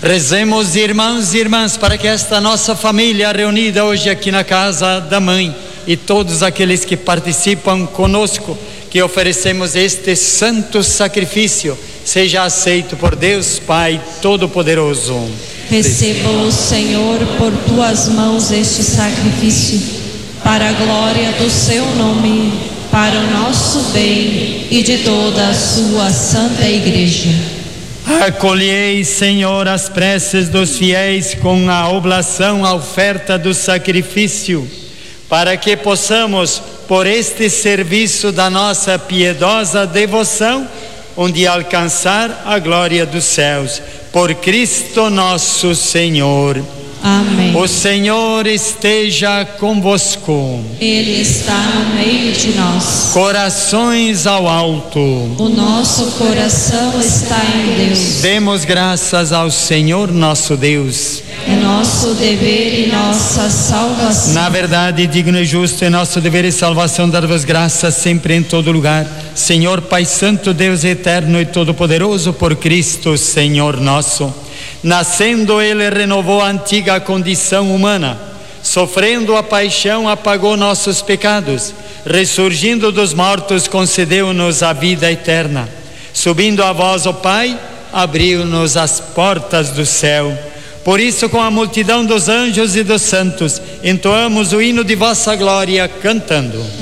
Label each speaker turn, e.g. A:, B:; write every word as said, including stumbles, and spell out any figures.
A: Rezemos, irmãos e irmãs, para que esta nossa família reunida hoje aqui na casa da Mãe e todos aqueles que participam conosco, que oferecemos este santo sacrifício, seja aceito por Deus Pai Todo-Poderoso.
B: Receba, Senhor, por tuas mãos este sacrifício, para a glória do seu nome, para o nosso bem e de toda a sua santa igreja.
A: Acolhei, Senhor, as preces dos fiéis com a oblação, a oferta do sacrifício, para que possamos, por este serviço da nossa piedosa devoção, um dia alcançar a glória dos céus. Por Cristo nosso Senhor.
B: Amém.
A: O Senhor esteja convosco.
B: Ele está no meio de nós.
A: Corações ao alto.
B: O nosso coração está em Deus.
A: Demos graças ao Senhor nosso Deus.
B: É nosso dever e nossa salvação.
A: Na verdade, digno e justo é nosso dever e salvação dar-vos graças sempre em todo lugar. Senhor Pai Santo, Deus eterno e todo-poderoso, por Cristo, Senhor nosso. Nascendo Ele renovou a antiga condição humana, sofrendo a paixão apagou nossos pecados, ressurgindo dos mortos concedeu-nos a vida eterna, subindo a vós, ó Pai, abriu-nos as portas do céu. Por isso, com a multidão dos anjos e dos santos, entoamos o hino de vossa glória, cantando: